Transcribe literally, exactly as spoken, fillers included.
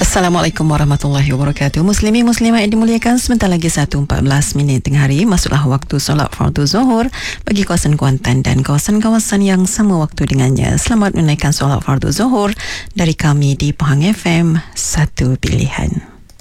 Assalamualaikum warahmatullahi wabarakatuh. Muslimi muslimah yang dimuliakan, sebentar lagi satu empat belas minit tengah hari masuklah waktu solat fardu zuhur bagi kawasan Kuantan dan kawasan-kawasan yang sama waktu dengannya. Selamat menunaikan solat fardu zuhur dari kami di Pahang F M, satu pilihan.